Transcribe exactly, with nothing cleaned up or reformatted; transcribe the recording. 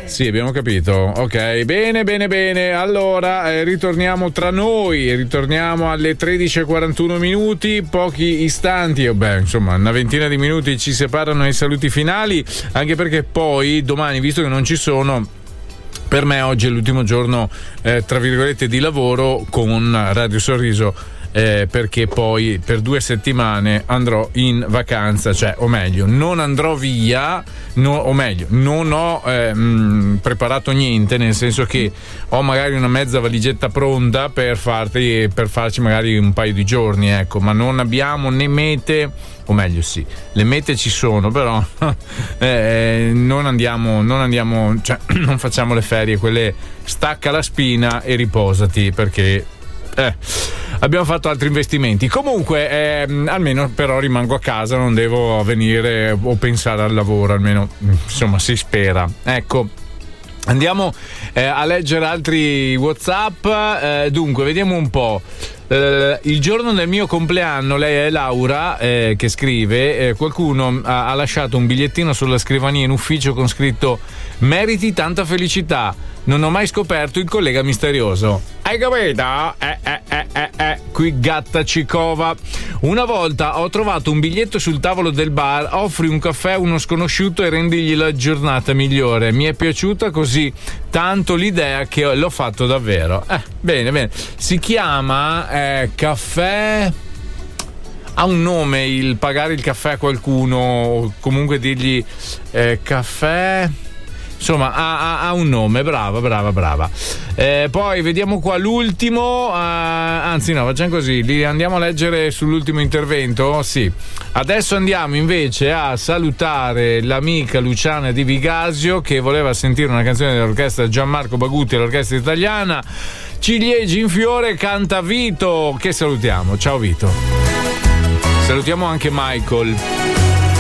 Sì, abbiamo capito. Ok, bene, bene, bene. Allora, eh, ritorniamo tra noi, ritorniamo alle tredici e quarantuno minuti, pochi istanti, o beh, insomma, una ventina di minuti ci separano ai saluti finali, anche perché poi domani, visto che non ci sono, per me oggi è l'ultimo giorno, eh, tra virgolette, di lavoro con Radio Sorriso. Eh, perché poi per due settimane andrò in vacanza, cioè, o meglio, non andrò via, no, o meglio, non ho eh, mh, preparato niente, nel senso che ho magari una mezza valigetta pronta per farti, per farci magari un paio di giorni, ecco, ma non abbiamo né mete, o meglio sì, le mete ci sono, però eh, non andiamo, non andiamo, cioè non facciamo le ferie, quelle stacca la spina e riposati, perché Eh, abbiamo fatto altri investimenti. Comunque, ehm, almeno però rimango a casa, non devo venire o pensare al lavoro, almeno insomma si spera. Ecco. Andiamo eh, a leggere altri WhatsApp. Eh, dunque, vediamo un po'. Eh, il giorno del mio compleanno, lei è Laura eh, che scrive, eh, qualcuno ha, ha lasciato un bigliettino sulla scrivania in ufficio con scritto: meriti tanta felicità, non ho mai scoperto il collega misterioso. Hai capito? Eh, eh, eh, eh, eh. Qui gatta ci cova. Una volta ho trovato un biglietto sul tavolo del bar, offri un caffè a uno sconosciuto e rendigli la giornata migliore. Mi è piaciuta così tanto l'idea che l'ho fatto davvero. Eh, bene, bene. Si chiama eh, caffè... Ha un nome il pagare il caffè a qualcuno, o comunque dirgli eh, caffè... Insomma, ha, ha, ha un nome, brava, brava, brava. Eh, poi vediamo qua l'ultimo, eh, anzi no, facciamo così, li andiamo a leggere sull'ultimo intervento, sì. Adesso andiamo invece a salutare l'amica Luciana Di Vigasio, che voleva sentire una canzone dell'orchestra Gianmarco Bagutti, l'orchestra italiana. Ciliegi in fiore, canta Vito, che salutiamo. Ciao Vito. Salutiamo anche Michael.